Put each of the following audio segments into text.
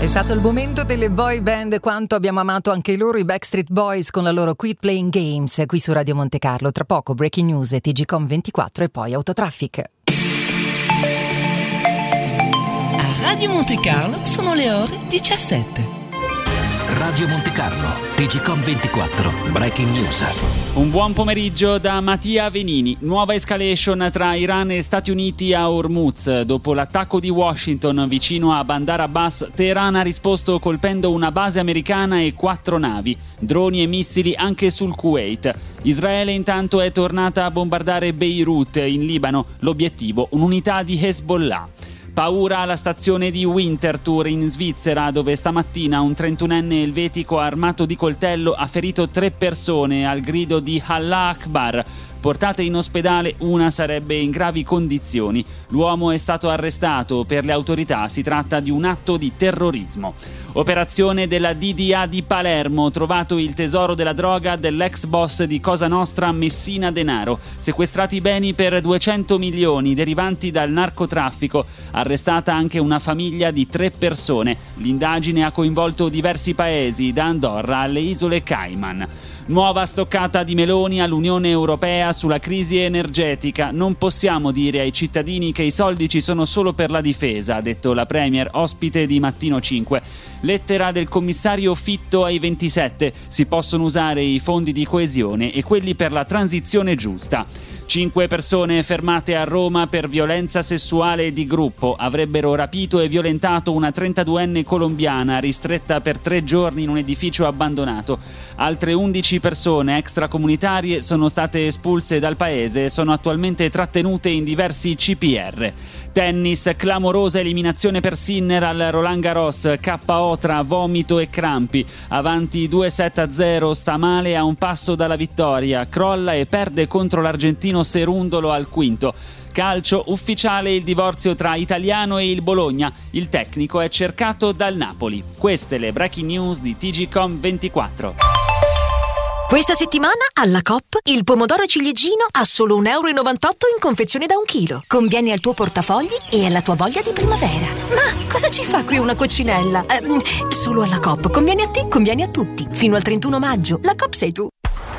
È stato il momento delle boy band, quanto abbiamo amato anche loro, i Backstreet Boys con la loro Quit Playing Games, qui su Radio Monte Carlo. Tra poco Breaking News e TGcom 24 e poi Autotraffic. A Radio Monte Carlo sono le ore 17. Radio Monte Carlo, TGcom 24, Breaking News. Un buon pomeriggio da Mattia Venini. Nuova escalation tra Iran e Stati Uniti a Hormuz. Dopo l'attacco di Washington vicino a Bandar Abbas, Teheran ha risposto colpendo una base americana e 4 navi, droni e missili anche sul Kuwait. Israele intanto è tornata a bombardare Beirut in Libano, l'obiettivo un'unità di Hezbollah. Paura alla stazione di Winterthur in Svizzera, dove stamattina un 31enne elvetico armato di coltello ha ferito 3 persone al grido di Allah Akbar. Portate in ospedale, una sarebbe in gravi condizioni. L'uomo è stato arrestato. Per le autorità si tratta di un atto di terrorismo. Operazione della DDA di Palermo, trovato il tesoro della droga dell'ex boss di Cosa Nostra Messina Denaro. Sequestrati beni per 200 milioni derivanti dal narcotraffico. Arrestata anche una famiglia di 3 persone. L'indagine ha coinvolto diversi paesi, da Andorra alle isole Cayman. Nuova stoccata di Meloni all'Unione Europea sulla crisi energetica. Non possiamo dire ai cittadini che i soldi ci sono solo per la difesa, ha detto la Premier, ospite di Mattino 5. Lettera del commissario Fitto ai 27. Si possono usare i fondi di coesione e quelli per la transizione giusta. 5 persone fermate a Roma per violenza sessuale di gruppo. Avrebbero rapito e violentato una 32enne colombiana ristretta per 3 giorni in un edificio abbandonato. Altre 11 persone extracomunitarie sono state espulse dal paese e sono attualmente trattenute in diversi CPR. Tennis, clamorosa eliminazione per Sinner al Roland Garros, KO tra vomito e crampi. Avanti 2-7-0, sta male a un passo dalla vittoria, crolla e perde contro l'argentino Serundolo al quinto. Calcio, ufficiale il divorzio tra Italiano e il Bologna. Il tecnico è cercato dal Napoli. Queste le breaking news di TGcom 24. Questa settimana alla Coop il pomodoro ciliegino a solo €1,98 in confezione da 1 chilo. Conviene al tuo portafogli e alla tua voglia di primavera. Ma cosa ci fa qui una coccinella? Solo alla Coop. Conviene a te, conviene a tutti. Fino al 31 maggio. La Coop sei tu.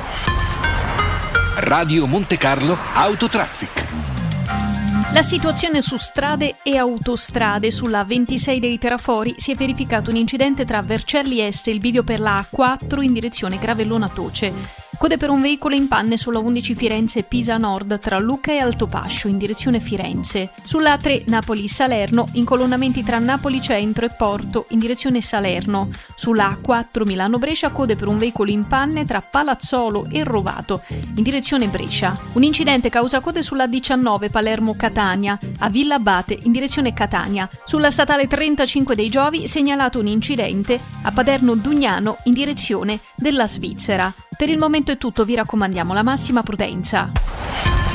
Radio Monte Carlo, Autotraffic. La situazione su strade e autostrade. Sulla 26 dei Terafori si è verificato un incidente tra Vercelli Est e il bivio per la A4 in direzione Gravellona Toce. Code per un veicolo in panne sulla 11 Firenze-Pisa Nord tra Lucca e Altopascio in direzione Firenze. Sulla A3 Napoli-Salerno, incolonnamenti tra Napoli Centro e Porto in direzione Salerno. Sulla A4 Milano-Brescia, code per un veicolo in panne tra Palazzolo e Rovato in direzione Brescia. Un incidente causa code sulla 19 Palermo-Catania, a Villa Abate in direzione Catania. Sulla statale 35 dei Giovi segnalato un incidente a Paderno-Dugnano in direzione della Svizzera. Per il momento è tutto, vi raccomandiamo la massima prudenza.